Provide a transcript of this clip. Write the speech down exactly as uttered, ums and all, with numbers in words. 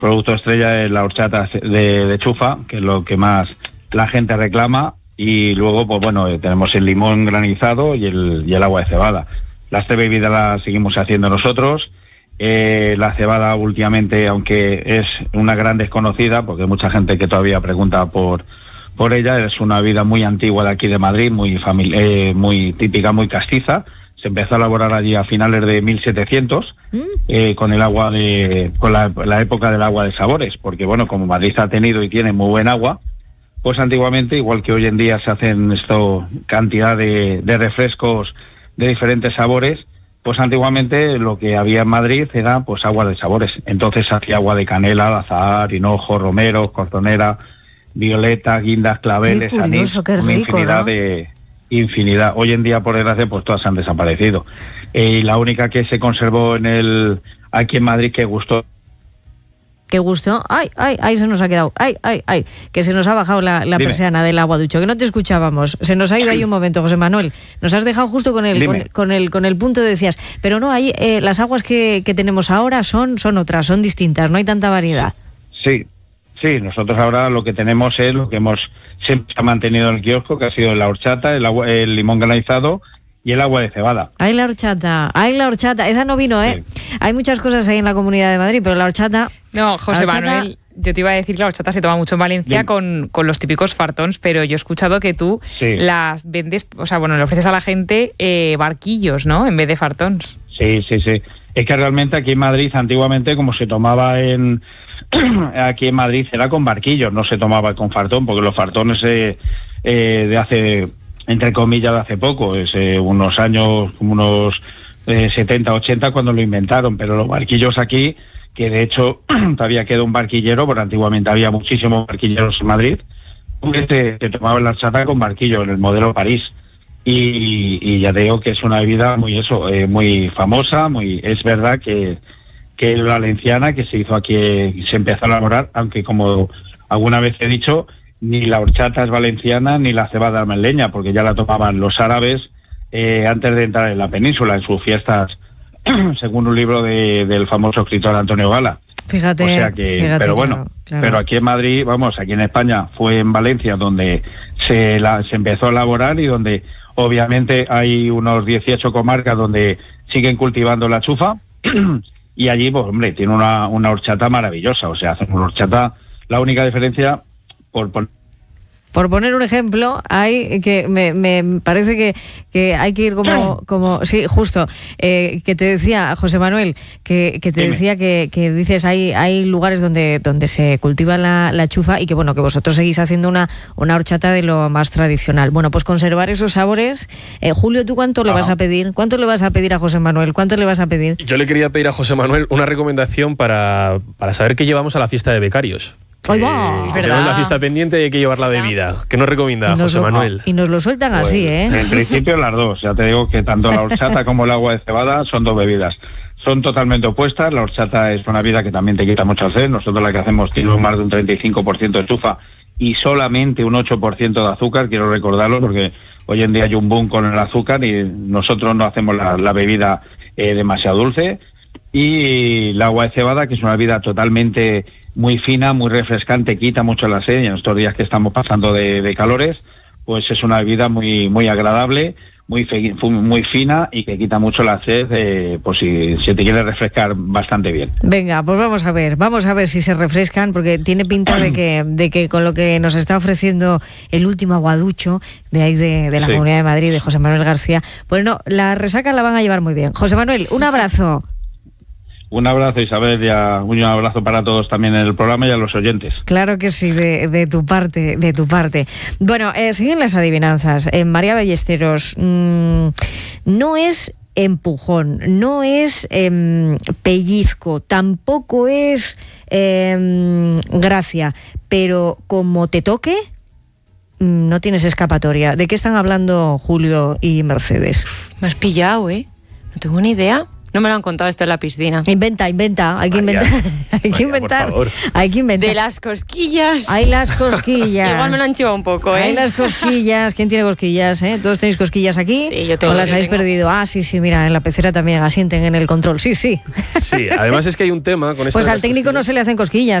producto estrella es la horchata de, de chufa, que es lo que más la gente reclama, y luego, pues bueno, eh, tenemos el limón granizado y el, y el agua de cebada. Las tres bebidas las seguimos haciendo nosotros. Eh, la cebada últimamente, aunque es una gran desconocida, porque hay mucha gente que todavía pregunta por por ella, es una bebida muy antigua de aquí de Madrid, muy famili- eh, muy típica, muy castiza. Se empezó a elaborar allí a finales de mil setecientos, mm. eh, con el agua de, con la, la época del agua de sabores, porque bueno, como Madrid ha tenido y tiene muy buen agua, pues antiguamente, igual que hoy en día se hacen esto cantidad de, de refrescos de diferentes sabores, pues antiguamente lo que había en Madrid era pues agua de sabores. Entonces hacía agua de canela, de azahar, hinojo, romero, corzonera, violeta, guindas, claveles, qué curioso, anís, qué rico, una infinidad, ¿no? de infinidad. Hoy en día, por desgracia, pues todas han desaparecido. Eh, y la única que se conservó en el aquí en Madrid que gustó. Qué gusto. Ay, ay, ay, se nos ha quedado. Ay, ay, ay, que se nos ha bajado la, la persiana del aguaducho, que no te escuchábamos. Se nos ha ido ahí un momento, José Manuel. Nos has dejado justo con el con, con el con el punto de decías, pero no, ahí eh, las aguas que, que tenemos ahora son son otras, son distintas, no hay tanta variedad. Sí. Sí, nosotros ahora lo que tenemos es lo que hemos siempre ha mantenido en el kiosco, que ha sido la horchata, el, agua, el limón granizado y el agua de cebada. Hay la horchata, hay la horchata. Esa no vino, ¿eh? Sí. Hay muchas cosas ahí en la Comunidad de Madrid, pero la horchata... No, José horchata... Manuel, yo te iba a decir que la horchata se toma mucho en Valencia con, con los típicos fartons, pero yo he escuchado que tú sí. las vendes, o sea, bueno, le ofreces a la gente eh, barquillos, ¿no? En vez de fartons. Sí, sí, sí. Es que realmente aquí en Madrid, antiguamente, como se tomaba en... aquí en Madrid era con barquillos, no se tomaba con fartón, porque los fartones eh, eh, de hace, entre comillas, de hace poco, es eh, unos años, como unos eh, setenta, ochenta cuando lo inventaron, pero los barquillos aquí, que de hecho todavía queda un barquillero, porque antiguamente había muchísimos barquilleros en Madrid, que te, te tomaban la horchata con barquillo, en el modelo París, y, y ya te digo que es una bebida muy eso, eh, muy famosa, muy es verdad que que es la valenciana, que se hizo aquí, se empezó a elaborar, aunque como alguna vez he dicho, ni la horchata es valenciana ni la cebada almeleña, porque ya la tomaban los árabes eh, antes de entrar en la península, en sus fiestas, según un libro de, del famoso escritor Antonio Gala. Fíjate, o sea que, fíjate, pero bueno, claro, claro. pero aquí en Madrid, vamos, aquí en España, fue en Valencia donde se, la, se empezó a elaborar y donde obviamente hay unos dieciocho comarcas donde siguen cultivando la chufa. Y allí, pues hombre, tiene una, una horchata maravillosa, o sea, hacen una horchata, la única diferencia, por, por Por poner un ejemplo, hay que me, me parece que, que hay que ir como, como sí, justo, eh, que te decía José Manuel, que, que te Dime. decía que, que dices hay hay lugares donde donde se cultiva la, la chufa y que bueno, que vosotros seguís haciendo una, una horchata de lo más tradicional. Bueno, pues conservar esos sabores. Eh, Julio, ¿tú cuánto le vas a pedir? ¿Cuánto le vas a pedir a José Manuel? ¿Cuánto le vas a pedir? Yo le quería pedir a José Manuel una recomendación para, para saber qué llevamos a la fiesta de becarios. Que tenemos la fiesta pendiente y hay que llevar la bebida. ¿Qué nos recomienda José lo, Manuel? Y nos lo sueltan pues, así, ¿eh? En principio las dos. Ya te digo que tanto la horchata como el agua de cebada son dos bebidas. Son totalmente opuestas. La horchata es una bebida que también te quita mucho sed. Nosotros la que hacemos tiene más de un treinta y cinco por ciento de estufa y solamente un ocho por ciento de azúcar. Quiero recordarlo porque hoy en día hay un boom con el azúcar y nosotros no hacemos la, la bebida eh, demasiado dulce. Y el agua de cebada, que es una bebida totalmente muy fina, muy refrescante, quita mucho la sed, y en estos días que estamos pasando de, de calores, pues es una bebida muy muy agradable, muy fe, muy fina y que quita mucho la sed, eh, pues si, si te quieres refrescar bastante bien. Venga, pues vamos a ver, vamos a ver si se refrescan, porque tiene pinta de que de que con lo que nos está ofreciendo el último aguaducho de ahí de, de la sí. Comunidad de Madrid, de José Manuel García, pues no, la resaca la van a llevar muy bien. José Manuel, un abrazo. Un abrazo, Isabel, y a, un abrazo para todos también en el programa y a los oyentes. Claro que sí, de, de tu parte, de tu parte. Bueno, eh, siguen las adivinanzas. Eh, María Ballesteros, mmm, no es empujón, no es eh, pellizco, tampoco es eh, gracia, pero como te toque, no tienes escapatoria. ¿De qué están hablando Julio y Mercedes? Me has pillado, ¿eh? No tengo ni idea. No me lo han contado esto en la piscina. Inventa, inventa, hay que María, inventar. hay que María, inventar. por favor. Hay que inventar. De las cosquillas. Hay las cosquillas. Igual me lo han chivado un poco, ¿eh? Hay las cosquillas. ¿Quién tiene cosquillas? ¿Eh? ¿Todos tenéis cosquillas aquí? Sí, yo tengo. ¿O las yo habéis tengo. perdido? Ah, sí, sí, mira, en la pecera también asienten en el control. Sí, sí. Sí, además es que hay un tema con esto Pues de al las técnico no cosquillas. se le hacen cosquillas.